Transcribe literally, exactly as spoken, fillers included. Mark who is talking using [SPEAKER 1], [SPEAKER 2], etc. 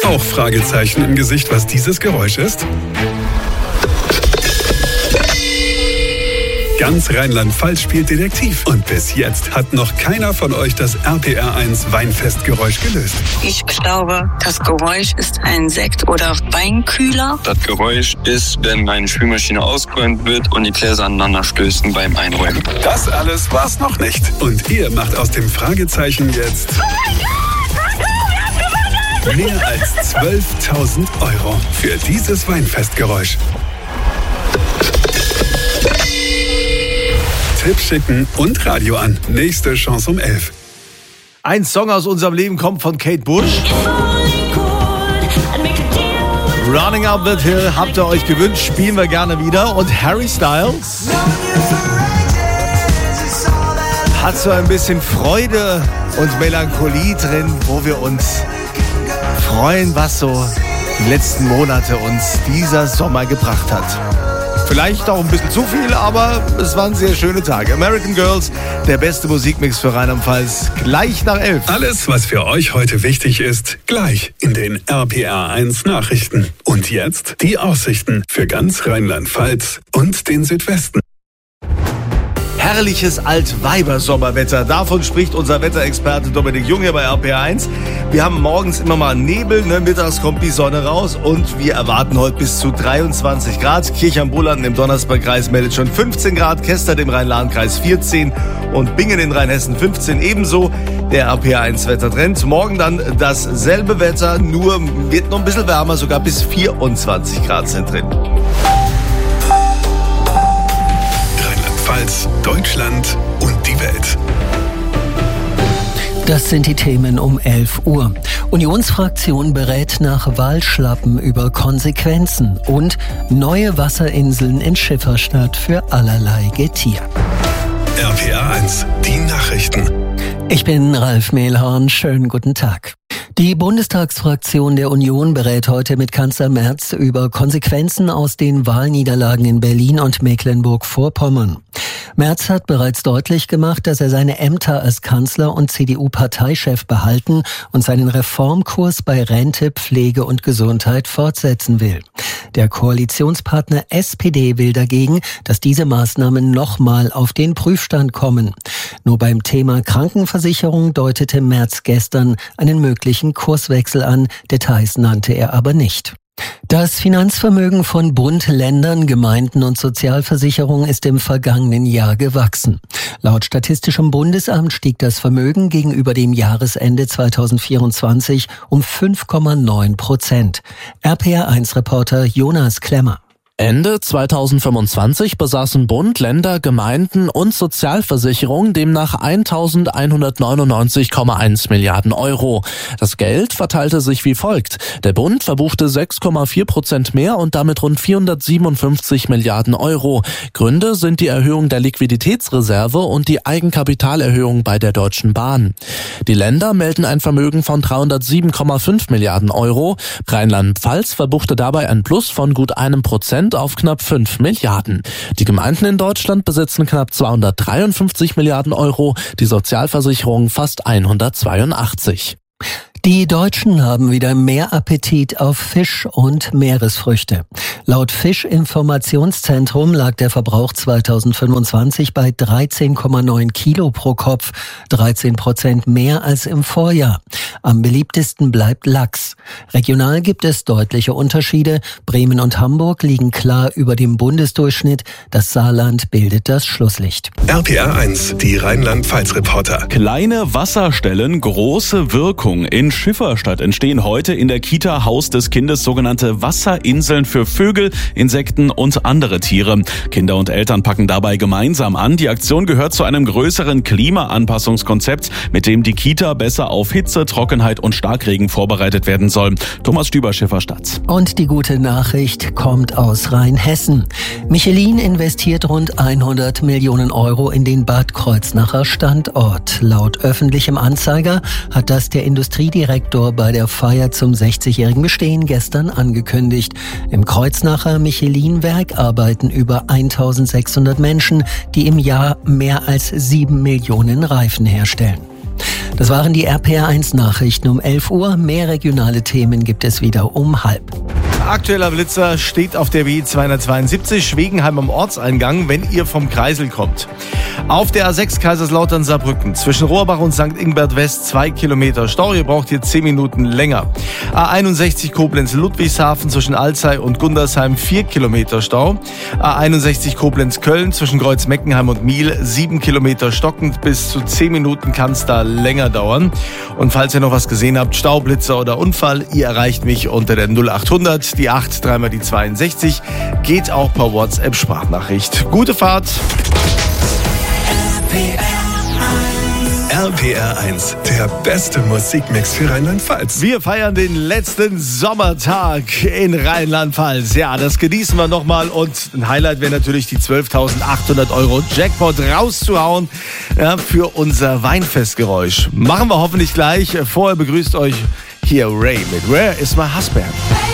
[SPEAKER 1] Auch Fragezeichen im Gesicht, was dieses Geräusch ist? Ganz Rheinland-Pfalz spielt Detektiv. Und bis jetzt hat noch keiner von euch das R P R eins Weinfestgeräusch gelöst.
[SPEAKER 2] Ich glaube, das Geräusch ist ein Sekt- oder Weinkühler.
[SPEAKER 3] Das Geräusch ist, wenn meine Spülmaschine ausgeräumt wird und die Gläser aneinander stößen beim Einräumen.
[SPEAKER 1] Das alles war's noch nicht. Und ihr macht aus dem Fragezeichen jetzt mehr als zwölftausend Euro für dieses Weinfestgeräusch. Tipp schicken und Radio an. Nächste Chance um elf.
[SPEAKER 4] Ein Song aus unserem Leben kommt von Kate Bush. Running Up That Hill habt ihr euch gewünscht, spielen wir gerne wieder. Und Harry Styles hat so ein bisschen Freude und Melancholie drin, wo wir uns freuen, was so die letzten Monate uns dieser Sommer gebracht hat. Vielleicht auch ein bisschen zu viel, aber es waren sehr schöne Tage. American Girls, der beste Musikmix für Rheinland-Pfalz, gleich nach elf.
[SPEAKER 1] Alles, was für euch heute wichtig ist, gleich in den R P R eins Nachrichten. Und jetzt die Aussichten für ganz Rheinland-Pfalz und den Südwesten.
[SPEAKER 4] Herrliches Altweiber-Sommerwetter. Davon spricht unser Wetterexperte Dominik Jung hier bei R P R eins. Wir haben morgens immer mal Nebel, ne? Mittags kommt die Sonne raus und wir erwarten heute bis zu dreiundzwanzig Grad. Kirch am Bullern im Donnersbergkreis meldet schon fünfzehn Grad, Kestert im Rhein-Lahn-Kreis vierzehn und Bingen in Rheinhessen fünfzehn. Ebenso der R P R eins Wettertrend. Morgen dann dasselbe Wetter, nur wird noch ein bisschen wärmer, sogar bis vierundzwanzig Grad sind drin.
[SPEAKER 1] Rheinland-Pfalz, Deutschland und die Welt.
[SPEAKER 5] Das sind die Themen um elf Uhr. Unionsfraktion berät nach Wahlschlappen über Konsequenzen und neue Wasserinseln in Schifferstadt für allerlei Getier.
[SPEAKER 1] R P R eins, die Nachrichten.
[SPEAKER 5] Ich bin Ralf Mehlhorn, schönen guten Tag. Die Bundestagsfraktion der Union berät heute mit Kanzler Merz über Konsequenzen aus den Wahlniederlagen in Berlin und Mecklenburg-Vorpommern. Merz hat bereits deutlich gemacht, dass er seine Ämter als Kanzler und C D U-Parteichef behalten und seinen Reformkurs bei Rente, Pflege und Gesundheit fortsetzen will. Der Koalitionspartner S P D will dagegen, dass diese Maßnahmen nochmal auf den Prüfstand kommen. Nur beim Thema Krankenversicherung deutete Merz gestern einen möglichen Kurswechsel an, Details nannte er aber nicht. Das Finanzvermögen von Bund, Ländern, Gemeinden und Sozialversicherungen ist im vergangenen Jahr gewachsen. Laut Statistischem Bundesamt stieg das Vermögen gegenüber dem Jahresende zweitausendvierundzwanzig um fünf Komma neun Prozent. R P R eins Reporter Jonas Klemmer.
[SPEAKER 6] Ende zweitausendfünfundzwanzig besaßen Bund, Länder, Gemeinden und Sozialversicherungen demnach eintausendeinhundertneunundneunzig Komma eins Milliarden Euro. Das Geld verteilte sich wie folgt. Der Bund verbuchte sechs Komma vier Prozent mehr und damit rund vierhundertsiebenundfünfzig Milliarden Euro. Gründe sind die Erhöhung der Liquiditätsreserve und die Eigenkapitalerhöhung bei der Deutschen Bahn. Die Länder melden ein Vermögen von dreihundertsieben Komma fünf Milliarden Euro. Rheinland-Pfalz verbuchte dabei ein Plus von gut einem Prozent auf knapp fünf Milliarden. Die Gemeinden in Deutschland besitzen knapp zweihundertdreiundfünfzig Milliarden Euro, die Sozialversicherung fast hundertzweiundachtzig.
[SPEAKER 5] Die Deutschen haben wieder mehr Appetit auf Fisch und Meeresfrüchte. Laut Fischinformationszentrum lag der Verbrauch zweitausendfünfundzwanzig bei dreizehn Komma neun Kilo pro Kopf, dreizehn Prozent mehr als im Vorjahr. Am beliebtesten bleibt Lachs. Regional gibt es deutliche Unterschiede. Bremen und Hamburg liegen klar über dem Bundesdurchschnitt. Das Saarland bildet das Schlusslicht.
[SPEAKER 1] R P R eins, die Rheinland-Pfalz-Reporter.
[SPEAKER 7] Kleine Wasserstellen, große Wirkung. In Schifferstadt entstehen heute in der Kita Haus des Kindes sogenannte Wasserinseln für Vögel, Insekten und andere Tiere. Kinder und Eltern packen dabei gemeinsam an. Die Aktion gehört zu einem größeren Klimaanpassungskonzept, mit dem die Kita besser auf Hitze, Trockenheit und Starkregen vorbereitet werden soll. Thomas Stüber, Schifferstadt.
[SPEAKER 5] Und die gute Nachricht kommt aus Rheinhessen. Michelin investiert rund hundert Millionen Euro in den Bad Kreuznacher Standort. Laut öffentlichem Anzeiger hat das der Industriedirektor bei der Feier zum sechzigjährigen Bestehen gestern angekündigt. Im Kreuznacher Michelin-Werk arbeiten über eintausendsechshundert Menschen, die im Jahr mehr als sieben Millionen Reifen herstellen. Das waren die R P R eins Nachrichten um elf Uhr. Mehr regionale Themen gibt es wieder um halb.
[SPEAKER 4] Aktueller Blitzer steht auf der B zweihundertzweiundsiebzig Schwegenheim am Ortseingang, wenn ihr vom Kreisel kommt. Auf der A sechs Kaiserslautern-Saarbrücken zwischen Rohrbach und Sankt Ingbert West zwei Kilometer Stau. Ihr braucht hier zehn Minuten länger. A einundsechzig Koblenz-Ludwigshafen zwischen Alzey und Gundersheim vier Kilometer Stau. A einundsechzig Koblenz-Köln zwischen Kreuz-Meckenheim und Miel sieben Kilometer stockend. Bis zu zehn Minuten kann es da länger dauern. Und falls ihr noch was gesehen habt, Staublitzer oder Unfall, ihr erreicht mich unter der null achthundert. Die acht, dreimal die zweiundsechzig, geht auch per WhatsApp-Sprachnachricht. Gute Fahrt!
[SPEAKER 1] R P R eins, der beste Musikmix für Rheinland-Pfalz.
[SPEAKER 4] Wir feiern den letzten Sommertag in Rheinland-Pfalz. Ja, das genießen wir nochmal. Und ein Highlight wäre natürlich die zwölftausendachthundert Euro Jackpot rauszuhauen, ja, für unser Weinfestgeräusch. Machen wir hoffentlich gleich. Vorher begrüßt euch hier Ray mit Where is my husband?